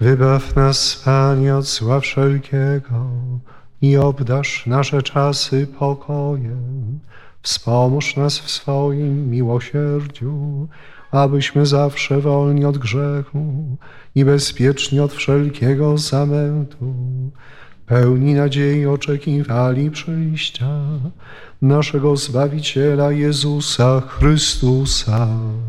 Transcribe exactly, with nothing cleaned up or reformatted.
Wybaw nas, Panie, od zła wszelkiego i obdarz nasze czasy pokojem. Wspomóż nas w swoim miłosierdziu, abyśmy zawsze wolni od grzechu i bezpieczni od wszelkiego zamętu, pełni nadziei oczekiwali przyjścia naszego Zbawiciela Jezusa Chrystusa.